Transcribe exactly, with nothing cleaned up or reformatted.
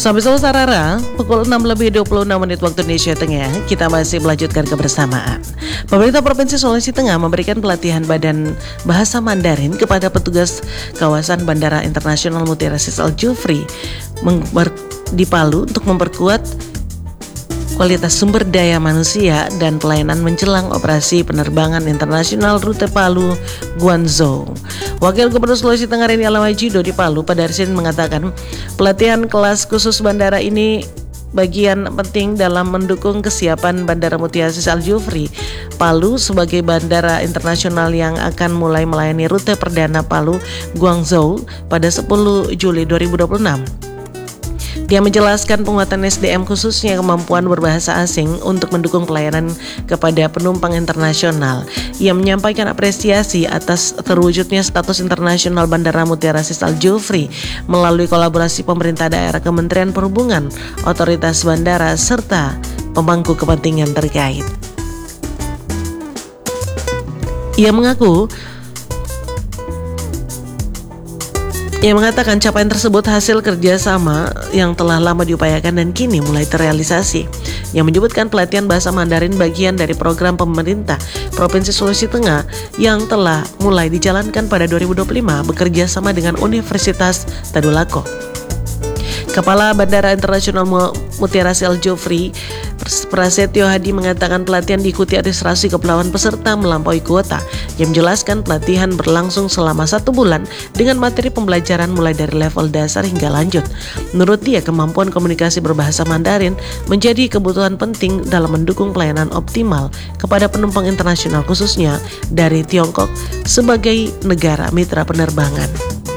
Sahabat Sarara, pukul enam lebih dua puluh enam menit waktu Indonesia Tengah, kita masih melanjutkan kebersamaan. Pemerintah Provinsi Sulawesi Tengah memberikan pelatihan badan bahasa Mandarin kepada petugas kawasan Bandara Internasional Mutiara Sis Al Jufri di Palu untuk memperkuat kualitas sumber daya manusia dan pelayanan menjelang operasi penerbangan internasional rute Palu Guangzhou. Wakil Gubernur Sulawesi Tengah Reni Alamajido di Palu pada hari Senin mengatakan pelatihan kelas khusus bandara ini bagian penting dalam mendukung kesiapan Bandara Mutiara Sis Al Jufri Palu sebagai bandara internasional yang akan mulai melayani rute perdana Palu Guangzhou pada sepuluh Juli dua ribu dua puluh enam. Dia menjelaskan penguatan S D M khususnya kemampuan berbahasa asing untuk mendukung pelayanan kepada penumpang internasional. Ia menyampaikan apresiasi atas terwujudnya status internasional Bandara Mutiara Sis Al Jufri melalui kolaborasi pemerintah daerah, Kementerian Perhubungan, otoritas bandara, serta pemangku kepentingan terkait. Ia mengaku Ia mengatakan capaian tersebut hasil kerjasama yang telah lama diupayakan dan kini mulai terrealisasi. Yang menyebutkan pelatihan bahasa Mandarin bagian dari program pemerintah Provinsi Sulawesi Tengah yang telah mulai dijalankan pada dua ribu dua puluh lima bekerja sama dengan Universitas Tadulako. Kepala Bandara Internasional Mutiara Sis Al Jufri Prasetyo Hadi mengatakan pelatihan diikuti administrasi kepulauan peserta melampaui kuota. Yang menjelaskan pelatihan berlangsung selama satu bulan dengan materi pembelajaran mulai dari level dasar hingga lanjut. Menurut dia, kemampuan komunikasi berbahasa Mandarin menjadi kebutuhan penting dalam mendukung pelayanan optimal kepada penumpang internasional khususnya dari Tiongkok sebagai negara mitra penerbangan.